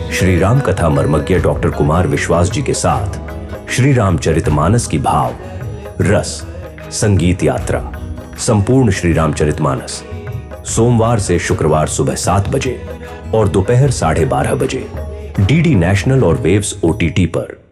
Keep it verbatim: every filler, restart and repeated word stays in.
श्री राम कथा मर्मज्ञ डॉक्टर कुमार विश्वास जी के साथ श्री रामचरितमानस की भाव रस संगीत यात्रा संपूर्ण श्री रामचरितमानस सोमवार से शुक्रवार सुबह सात बजे और दोपहर साढ़े बारह बजे डीडी नेशनल और वेव्स ओटीटी पर।